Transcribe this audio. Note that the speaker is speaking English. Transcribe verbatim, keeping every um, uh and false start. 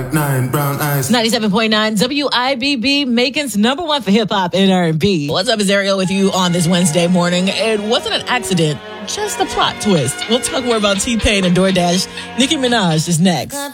Nine brown eyes. ninety-seven point nine W I B B, Macon's number one for hip-hop and R and B. What's up, is Ariel with you on this Wednesday morning. It wasn't an accident, just a plot twist. We'll talk more about T-Pain and DoorDash. Nicki Minaj is next.